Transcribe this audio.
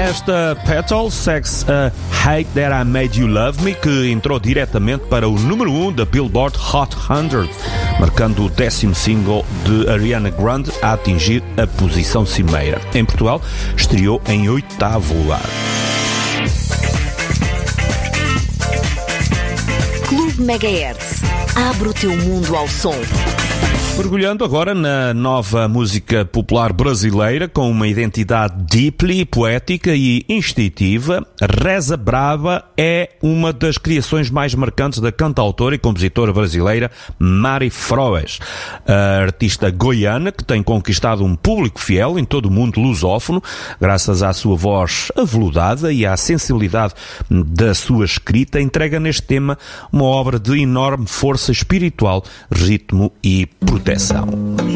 Esta Petal segue a Hate That I Made You Love Me, que entrou diretamente para o número 1 da Billboard Hot 100, marcando o 10º single de Ariana Grande a atingir a posição cimeira. Em Portugal, estreou em 8º lugar. Clube Megahertz. Abre o teu mundo ao som. Mergulhando agora na nova música popular brasileira, com uma identidade deeply poética e instintiva, Reza Brava é uma das criações mais marcantes da cantautora e compositora brasileira Mari Froes, a artista goiana que tem conquistado um público fiel em todo o mundo lusófono, graças à sua voz aveludada e à sensibilidade da sua escrita, entrega neste tema uma obra de enorme força espiritual, ritmo e proteção.